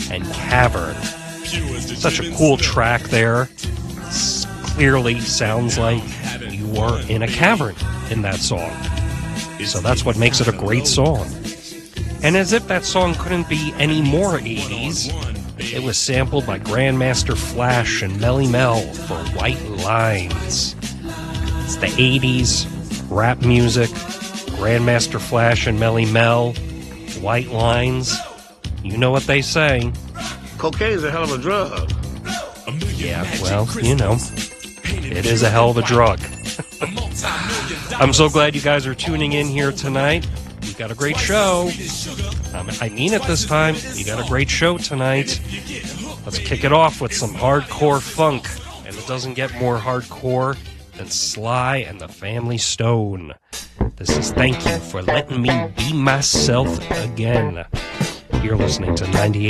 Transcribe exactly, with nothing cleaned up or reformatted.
and Cavern. Such a cool track there. S- clearly sounds like you are in a cavern in that song. So that's what makes it a great song. And as if that song couldn't be any more eighties, it was sampled by Grandmaster Flash and Melly Mel for White Lines. It's the eighties, rap music, Grandmaster Flash and Melly Mel, White Lines. You know what they say. Cocaine's a hell of a drug. Yeah, well, you know, it is a hell of a drug. I'm so glad you guys are tuning in here tonight. We got a great show. Um, I mean it this time. You got a great show tonight. Let's kick it off with some hardcore funk. And it doesn't get more hardcore than Sly and the Family Stone. This is Thank You for Letting Me Be Myself Again. You're listening to ninety-eight